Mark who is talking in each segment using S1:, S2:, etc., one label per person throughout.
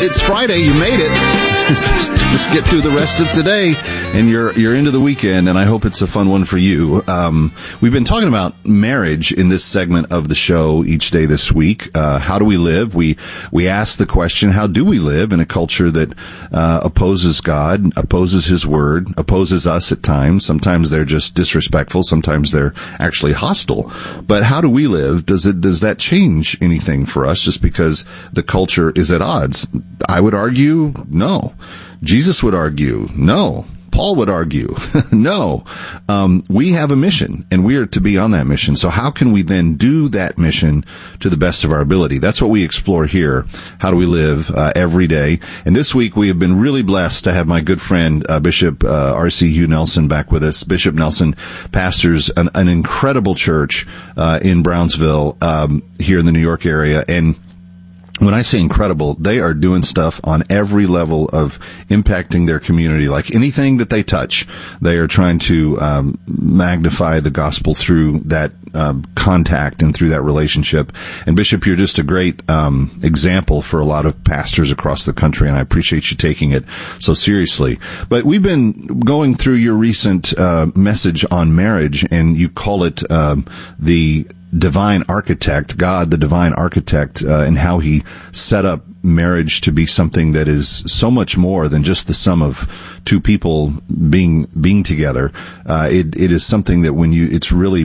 S1: it's Friday. You made it. Just get through the rest of today, and you're into the weekend, and I hope it's a fun one for you. We've been talking about marriage in this segment of the show each day this week. How do we live? We ask the question, how do we live in a culture that opposes God, opposes His Word, opposes us at times? Sometimes they're just disrespectful. Sometimes they're actually hostile. But how do we live? Does that change anything for us just because the culture is at odds? I would argue, no. Jesus would argue, no. Paul would argue, no. We have a mission, and we are to be on that mission. So how can we then do that mission to the best of our ability? That's what we explore here. How do we live every day? And this week we have been really blessed to have my good friend Bishop R.C. Hugh Nelson back with us. Bishop Nelson pastors an incredible church in Brownsville here in the New York area, and when I say incredible, they are doing stuff on every level of impacting their community. Like anything that they touch, they are trying to magnify the gospel through that contact and through that relationship. And Bishop, you're just a great example for a lot of pastors across the country, and I appreciate you taking it so seriously. But we've been going through your recent message on marriage, and you call it the divine architect, God, the divine architect, and how He set up marriage to be something that is so much more than just the sum of two people being together. It is something that it's really,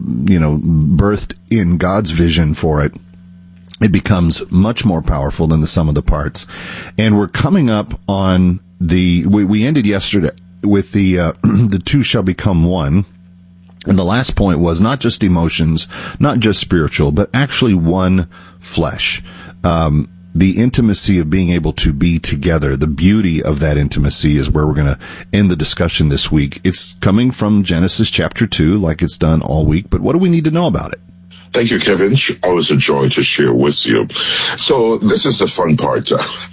S1: birthed in God's vision for it. It becomes much more powerful than the sum of the parts. And we're coming up on we ended yesterday with the two shall become one. And the last point was not just emotions, not just spiritual, but actually one flesh. The intimacy of being able to be together, the beauty of that intimacy is where we're going to end the discussion this week. It's coming from Genesis chapter 2, like it's done all week, but what do we need to know about it?
S2: Thank you, Kevin. Always a joy to share with you. So this is the fun part.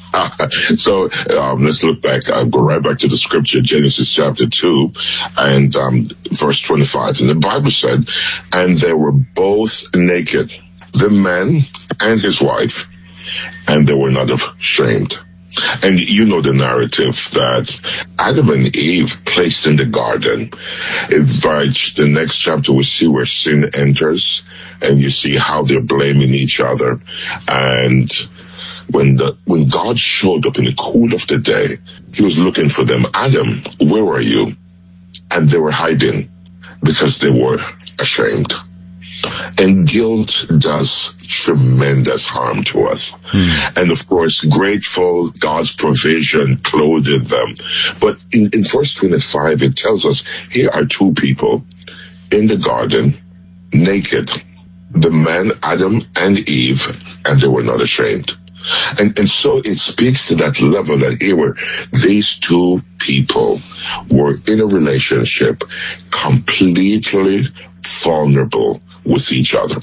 S2: So let's look back. I'll go right back to the scripture, Genesis chapter 2 and verse 25. And the Bible said, and they were both naked, the man and his wife, and they were not ashamed. And you know the narrative that Adam and Eve placed in the garden. By the next chapter, we see where sin enters, and you see how they're blaming each other. And when God showed up in the cool of the day, He was looking for them. Adam, where were you? And they were hiding because they were ashamed. And guilt does tremendous harm to us. And of course, grateful, God's provision clothed them. But in verse 25, it tells us, here are two people in the garden, naked. The man, Adam and Eve, and they were not ashamed. And so it speaks to that level that here were these two people were in a relationship completely vulnerable with each other.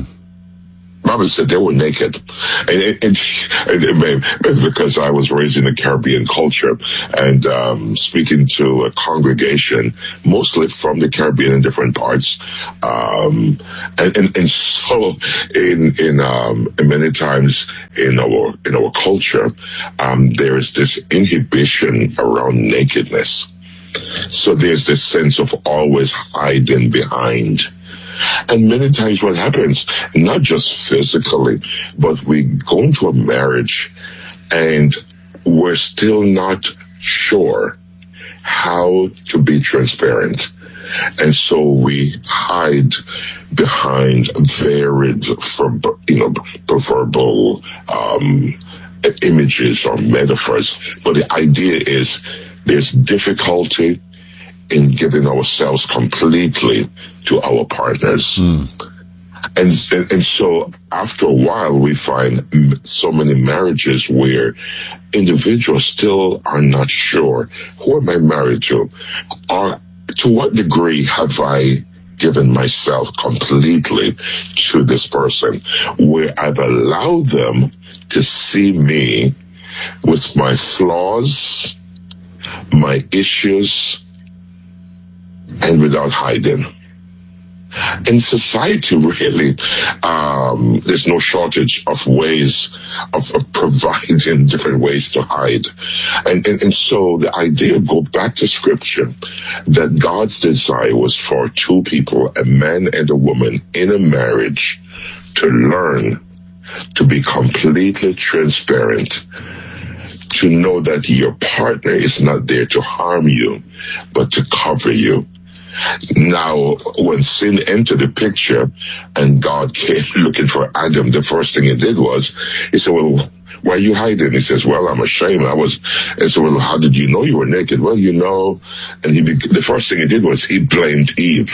S2: Bible said they were naked. And it's because I was raised in a Caribbean culture and speaking to a congregation, mostly from the Caribbean in different parts. And so in many times in our culture, there is this inhibition around nakedness. So there's this sense of always hiding behind. And many times what happens, not just physically, but we go into a marriage and we're still not sure how to be transparent. And so we hide behind varied, proverbial images or metaphors. But the idea is there's difficulty in giving ourselves completely to our partners. And so after a while, we find so many marriages where individuals still are not sure, who am I married to? Or to what degree have I given myself completely to this person, where I've allowed them to see me with my flaws, my issues, and without hiding. in society, really, there's no shortage of ways of providing different ways to hide. And so the idea, go back to scripture, that God's desire was for two people, a man and a woman in a marriage, to learn to be completely transparent, to know that your partner is not there to harm you, but to cover you. Now, when sin entered the picture and God came looking for Adam, the first thing he did was, he said, well, why are you hiding? He says, well, I'm ashamed. And so, well, how did you know you were naked? Well, you know, and the first thing he did was he blamed Eve.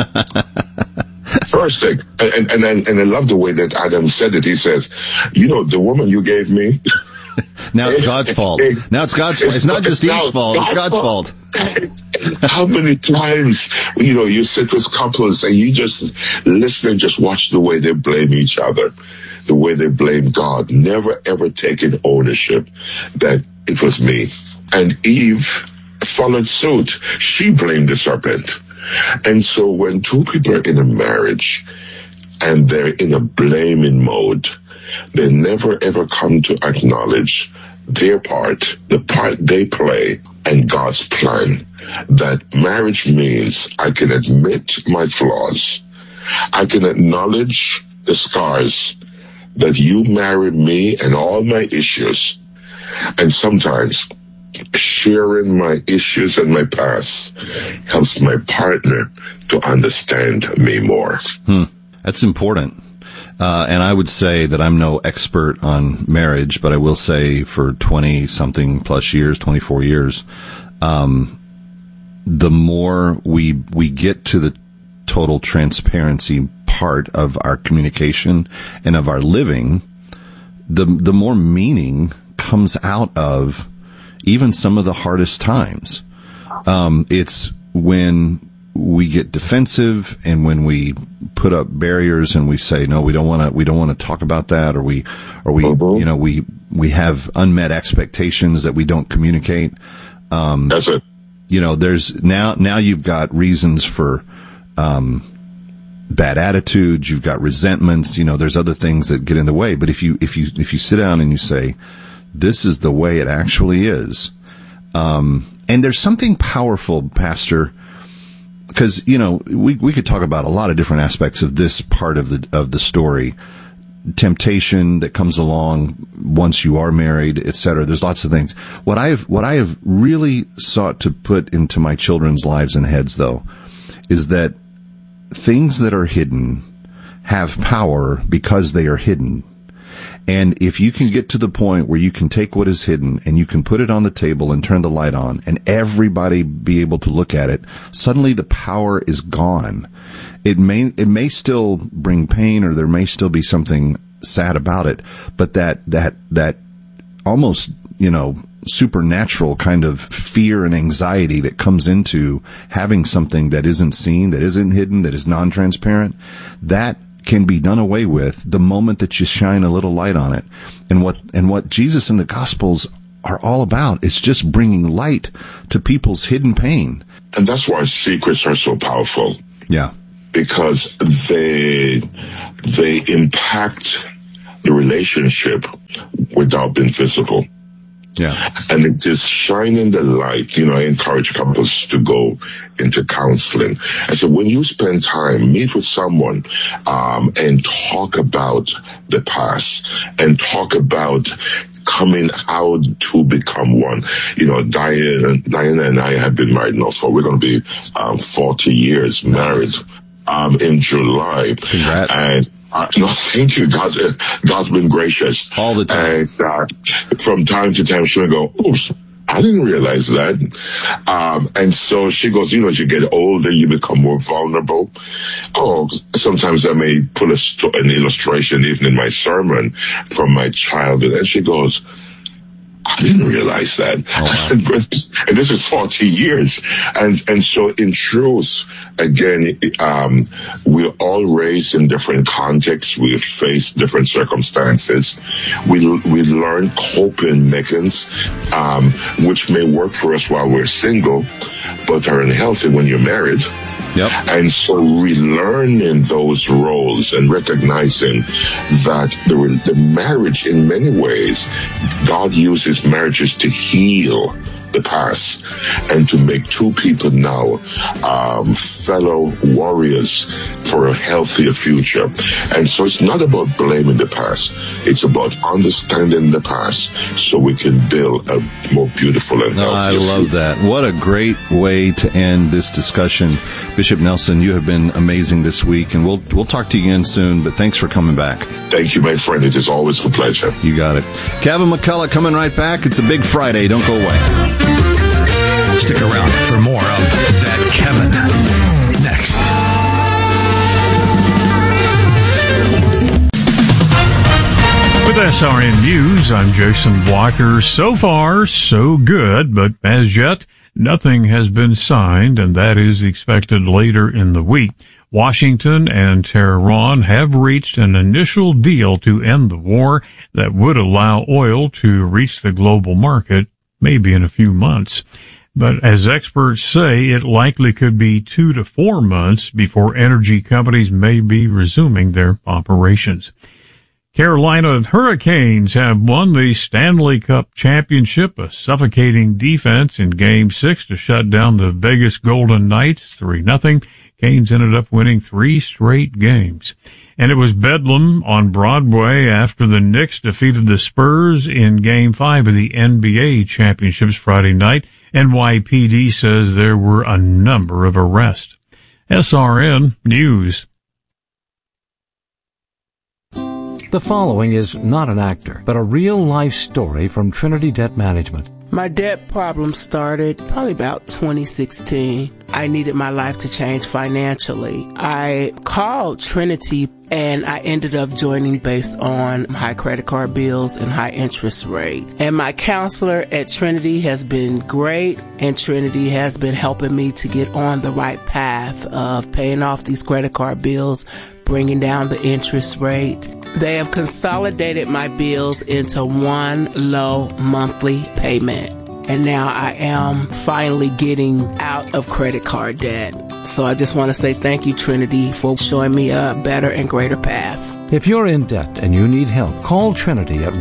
S2: First thing. And I love the way that Adam said it. He says, you know, the woman you gave me.
S1: Now it's God's fault. Now it's God's fault. It's not just Eve's fault. It's God's fault.
S2: How many times, you know, you sit with couples and you just listen and just watch the way they blame each other, the way they blame God, never ever taking ownership that it was me. And Eve followed suit. She blamed the serpent. And so when two people are in a marriage and they're in a blaming mode, they never ever come to acknowledge their part, the part they play, and God's plan. That marriage means I can admit my flaws. I can acknowledge the scars, that you married me and all my issues. And sometimes sharing my issues and my past helps my partner to understand me more.
S1: That's important. And I would say that I'm no expert on marriage, but I will say for 20-something plus years, 24 years, the more we get to the total transparency part of our communication and of our living, the more meaning comes out of even some of the hardest times. It's when we get defensive and when we put up barriers and we say, no, we don't want to talk about that, or we, you know, we have unmet expectations that we don't communicate.
S2: That's it.
S1: You know, there's now you've got reasons for, bad attitudes. You've got resentments. You know, there's other things that get in the way. But if you sit down and you say, this is the way it actually is. And there's something powerful, Pastor, because, you know, we could talk about a lot of different aspects of this part of the story. Temptation that comes along once you are married, etc. There's lots of things. What I have really sought to put into my children's lives and heads, though, is that things that are hidden have power because they are hidden. And if you can get to the point where you can take what is hidden and you can put it on the table and turn the light on and everybody be able to look at it, suddenly the power is gone. It may still bring pain, or there may still be something sad about it, but that almost, you know, supernatural kind of fear and anxiety that comes into having something that isn't seen, that isn't hidden, that is non-transparent, that can be done away with the moment that you shine a little light on it. And what Jesus and the Gospels are all about is just bringing light to people's hidden pain.
S2: And that's why secrets are so powerful.
S1: Yeah.
S2: Because they impact the relationship without being visible.
S1: Yeah.
S2: And it is shining the light. You know, I encourage couples to go into counseling. I said, when you spend time, meet with someone, and talk about the past and talk about coming out to become one. You know, Diana and I have been married now we're going to be 40 years married in July.
S1: Congrats.
S2: And no, thank you. God's been gracious
S1: all the time.
S2: And from time to time, she'll go, "Oops, I didn't realize that." And so she goes, you know, as you get older, you become more vulnerable. Oh, sometimes I may pull an illustration, even in my sermon, from my childhood, and she goes, I didn't realize that. Oh, wow. And this is 40 years. And so in truth, again, we're all raised in different contexts. We face different circumstances. We learn coping mechanisms, which may work for us while we're single, but are unhealthy when you're married.
S1: Yep.
S2: And so relearning those roles and recognizing that the marriage, in many ways, God uses marriages to heal the past and to make two people now fellow warriors for a healthier future. And so it's not about blaming the past. It's about understanding the past so we can build a more beautiful and healthier future.
S1: I love that. What a great way to end this discussion. Bishop Nelson, you have been amazing this week, and we'll talk to you again soon, but thanks for coming back.
S2: Thank you, my friend. It is always a pleasure.
S1: You got it. Kevin McCullough coming right back. It's a big Friday. Don't go away.
S3: Stick around for more of That Kevin next. With SRN News, I'm Jason Walker. So far, so good, but as yet, nothing has been signed, and that is expected later in the week. Washington and Tehran have reached an initial deal to end the war that would allow oil to reach the global market, maybe in a few months. But as experts say, it likely could be 2 to 4 months before energy companies may be resuming their operations. Carolina Hurricanes have won the Stanley Cup Championship, a suffocating defense in Game 6 to shut down the Vegas Golden Knights 3-0. Canes ended up winning 3 straight games. And it was bedlam on Broadway after the Knicks defeated the Spurs in Game 5 of the NBA Championships Friday night. NYPD says there were a number of arrests. SRN News.
S4: The following is not an actor, but a real-life story from Trinity Debt Management.
S5: My debt problem started probably about 2016. I needed my life to change financially. I called Trinity and I ended up joining based on high credit card bills and high interest rate. And my counselor at Trinity has been great, and Trinity has been helping me to get on the right path of paying off these credit card bills, bringing down the interest rate. They have consolidated my bills into one low monthly payment. And now I am finally getting out of credit card debt. So I just want to say thank you, Trinity, for showing me a better and greater path.
S4: If you're in debt and you need help, call Trinity at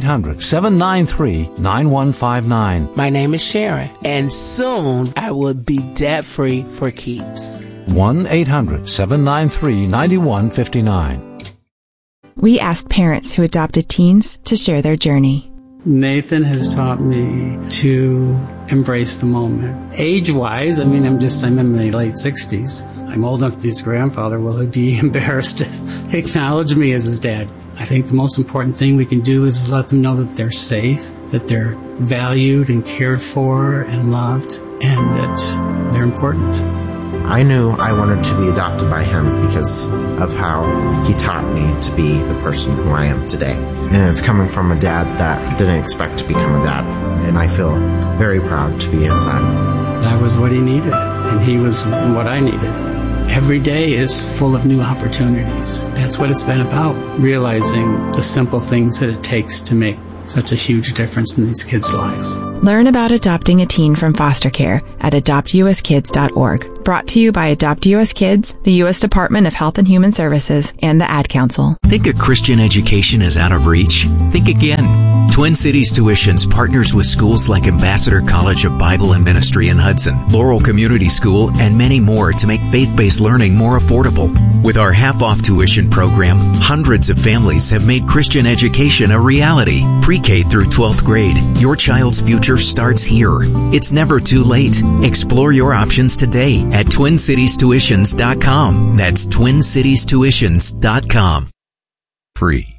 S4: 1-800-793-9159.
S5: My name is Sharon, and soon I will be debt-free for keeps.
S4: 1-800-793-9159.
S6: We asked parents who adopted teens to share their journey.
S7: Nathan has taught me to embrace the moment. Age-wise, I'm in my late 60s. I'm old enough to be his grandfather. Will he be embarrassed to acknowledge me as his dad? I think the most important thing we can do is let them know that they're safe, that they're valued and cared for and loved, and that they're important.
S8: I knew I wanted to be adopted by him because of how he taught me to be the person who I am today. And it's coming from a dad that didn't expect to become a dad. And I feel very proud to be his son.
S7: I was what he needed, and he was what I needed. Every day is full of new opportunities. That's what it's been about, realizing the simple things that it takes to make such a huge difference in these kids' lives.
S6: Learn about adopting a teen from foster care at adoptuskids.org. Brought to you by Adopt US Kids, the U.S. Department of Health and Human Services, and the Ad Council.
S9: Think a Christian education is out of reach? Think again. Twin Cities Tuitions partners with schools like Ambassador College of Bible and Ministry in Hudson, Laurel Community School, and many more to make faith-based learning more affordable. With our half-off tuition program, hundreds of families have made Christian education a reality. Pre-K through 12th grade, your child's future starts here. It's never too late. Explore your options today at TwinCitiesTuitions.com. That's TwinCitiesTuitions.com.
S3: Free.